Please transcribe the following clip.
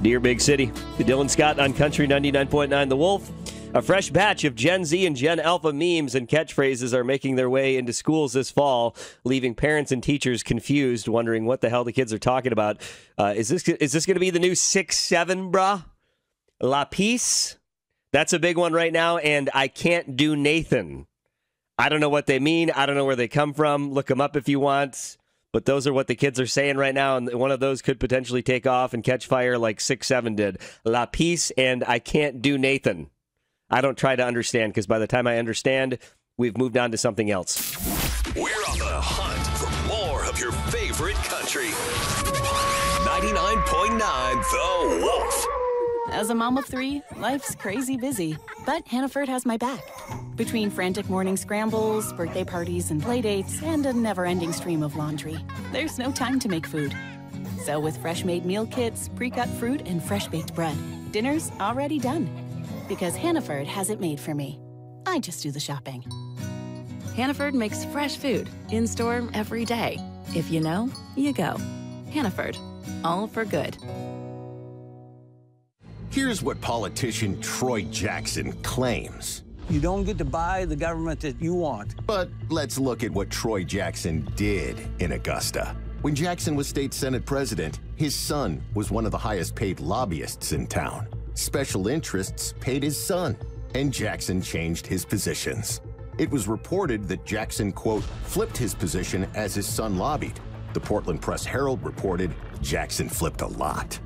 Dear Big City. The Dylan Scott on Country 99.9 The Wolf. A fresh batch of Gen Z and Gen Alpha memes and catchphrases are making their way into schools this fall, leaving parents and teachers confused, wondering what the hell the kids are talking about. Is this going to be the new 6'7", brah? La Peace? That's a big one right now, and I can't do Nathan. I don't know what they mean. I don't know where they come from. Look them up if you want. But those are what the kids are saying right now, and one of those could potentially take off and catch fire like 6'7" did. La Peace and I can't do Nathan. I don't try to understand, because by the time I understand, we've moved on to something else. We're on the hunt for more of your favorite country. 99.9 The Wolf. As a mom of 3, life's crazy busy, but Hannaford has my back. Between frantic morning scrambles, birthday parties, and playdates, and a never-ending stream of laundry, there's no time to make food. So with fresh-made meal kits, pre-cut fruit, and fresh-baked bread, dinner's already done. Because Hannaford has it made for me. I just do the shopping. Hannaford makes fresh food in-store every day. If you know, you go. Hannaford, all for good. Here's what politician Troy Jackson claims. You don't get to buy the government that you want. But let's look at what Troy Jackson did in Augusta. When Jackson was state Senate president, his son was one of the highest paid lobbyists in town. Special interests paid his son, and Jackson changed his positions. It was reported that Jackson, quote, flipped his position as his son lobbied. The Portland Press Herald reported Jackson flipped a lot.